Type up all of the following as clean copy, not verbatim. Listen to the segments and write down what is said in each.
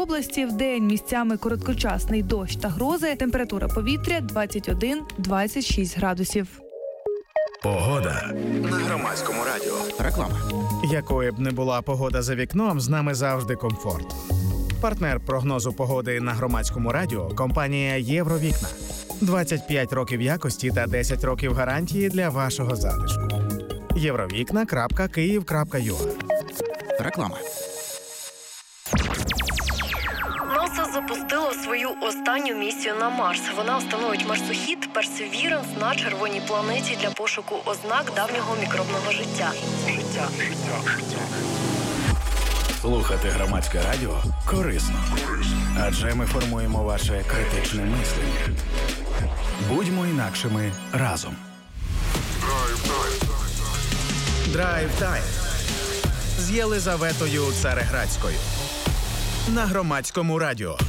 області. Вдень місцями короткочасний дощ та грози. Температура повітря 21-26 градусів. Погода на Громадському радіо. Реклама. Якою б не була погода за вікном, з нами завжди комфорт. Партнер прогнозу погоди на Громадському радіо – компанія «Євровікна». 25 років якості та 10 років гарантії для вашого затишку. Євровікна.Київ.ua. Реклама. НАСА запустило свою останню місію на Марс. Вона встановить марсохід Perseverance на червоній планеті для пошуку ознак давнього мікробного життя. Слухати Громадське радіо корисно. Адже ми формуємо ваше критичне мислення. Будьмо інакшими разом. Драйв-тайм з Єлизаветою Цареградською на Громадському радіо.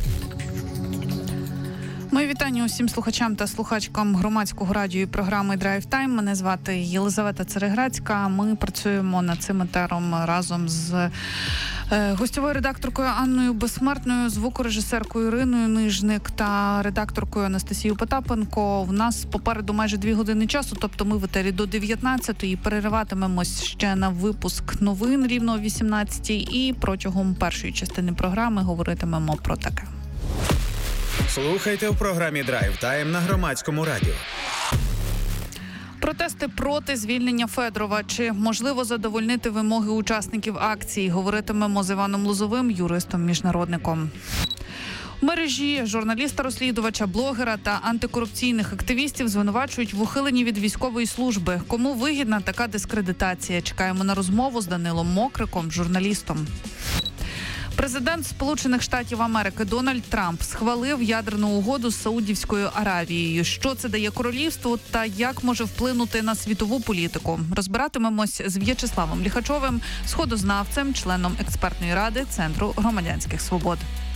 Мої вітання усім слухачам та слухачкам Громадського радіо і програми «Драйв Тайм». Мене звати Єлизавета Цареградська. Ми працюємо над цим етером разом з гостьовою редакторкою Анною Безсмертною, звукорежисеркою Іриною Нижник та редакторкою Анастасією Потапенко. У нас попереду майже 2 години часу, тобто ми в етері до 19-ї. Перериватимемось ще на випуск новин рівно о 18-й і протягом першої частини програми говоритимемо про таке. Слухайте в програмі «Драйв-тайм» на Громадському радіо. Протести проти звільнення Федорова. Чи можливо задовольнити вимоги учасників акції? Говоритимемо з Іваном Лозовим, юристом-міжнародником. В мережі журналіста-розслідувача, блогера та антикорупційних активістів звинувачують в ухиленні від військової служби. Кому вигідна така дискредитація? Чекаємо на розмову з Данилом Мокриком, журналістом. Президент Сполучених Штатів Америки Дональд Трамп схвалив ядерну угоду з Саудівською Аравією. Що це дає королівству та як може вплинути на світову політику? Розбиратимемось з В'ячеславом Ліхачовим, сходознавцем, членом експертної ради Центру громадянських свобод.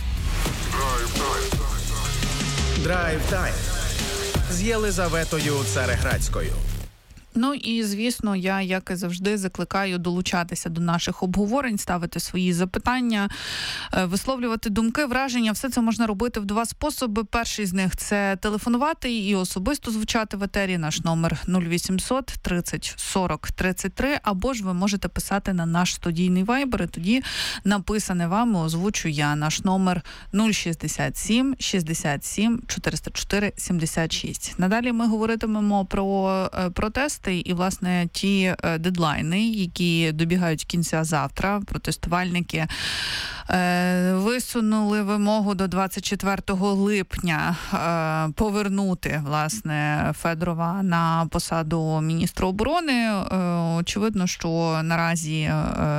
Драйв-тайм з Єлизаветою Цареградською. Ну і, звісно, я, як і завжди, закликаю долучатися до наших обговорень, ставити свої запитання, висловлювати думки, враження. Все це можна робити в 2 способи. Перший з них – це телефонувати і особисто звучати в етері. Наш номер 0800 30 40 33, або ж ви можете писати на наш студійний вайбер, і тоді написане вами озвучу я. Наш номер 067 67 404 76. Надалі ми говоритимемо про протести і, власне, ті дедлайни, які добігають кінця завтра. Протестувальники висунули вимогу до 24 липня повернути, власне, Федорова на посаду міністра оборони. Очевидно, що наразі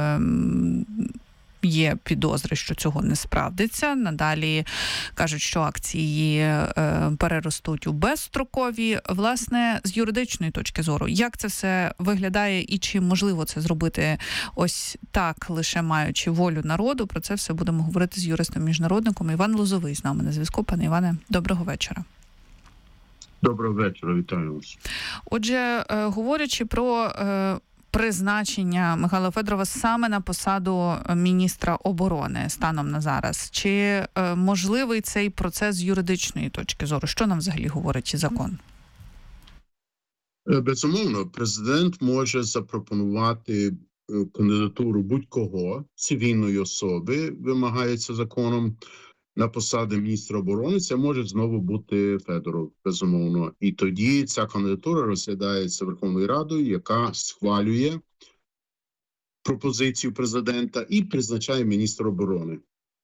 є підозри, що цього не справдиться. Надалі кажуть, що акції переростуть у безстрокові. Власне, з юридичної точки зору, як це все виглядає і чи можливо це зробити ось так, лише маючи волю народу, про це все будемо говорити з юристом-міжнародником. Іван Лозовий з нами на зв'язку. Пане Іване, доброго вечора. Доброго вечора, вітаю вас. Отже, говорячи про призначення Михайла Федорова саме на посаду міністра оборони станом на зараз. Чи можливий цей процес з юридичної точки зору? Що нам взагалі говорить закон? Безумовно, президент може запропонувати кандидатуру будь-кого, цивільної особи, вимагається законом, на посаду міністра оборони. Це може знову бути Федоров, безумовно. І тоді ця кандидатура розглядається Верховною Радою, яка схвалює пропозицію президента і призначає міністра оборони.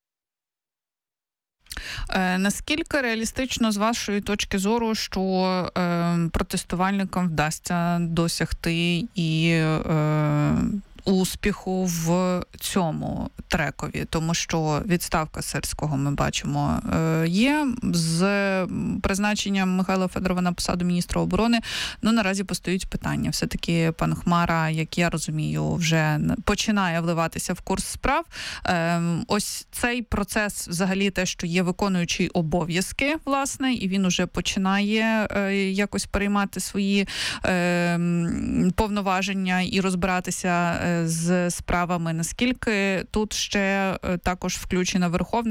Наскільки реалістично, з вашої точки зору, що протестувальникам вдасться досягти і успіху в цьому трекові, тому що відставка Сирського, ми бачимо, є. З призначенням Михайла Федорова на посаду міністра оборони, наразі постають питання. Все-таки пан Хмара, як я розумію, вже починає вливатися в курс справ. Ось цей процес, взагалі, те, що є виконуючий обов'язки, власне, і він уже починає якось переймати свої повноваження і розбиратися з справами. Наскільки тут ще також включена Верховна